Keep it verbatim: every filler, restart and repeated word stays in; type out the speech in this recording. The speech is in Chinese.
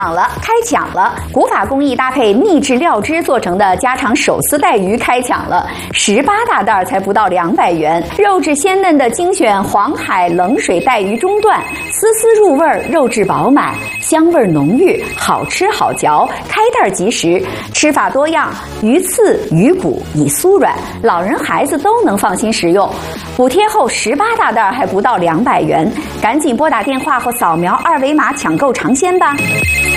抢了，开抢了！古法工艺搭配秘制料汁做成的家常手撕带鱼开抢了，十八大袋才不到两百元，肉质鲜嫩的精选黄海冷水带鱼中段，丝丝入味，肉质饱满，香味浓郁，好吃好嚼，开袋即食，吃法多样，鱼刺、鱼骨已酥软，老人孩子都能放心食用。补贴后十八大袋还不到两百元，赶紧拨打电话或扫描二维码抢购尝鲜吧！